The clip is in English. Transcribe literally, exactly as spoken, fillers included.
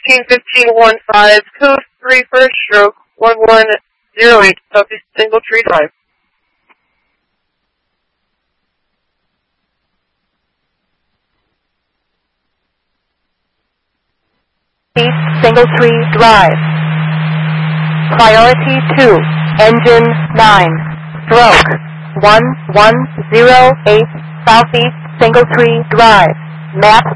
eighteen fifteen one five, code three first stroke, one one zero eight, Southeast Single Tree Drive. East Single Tree Drive. Priority two, engine nine, stroke, one one zero eight, Southeast Single Tree Drive. Map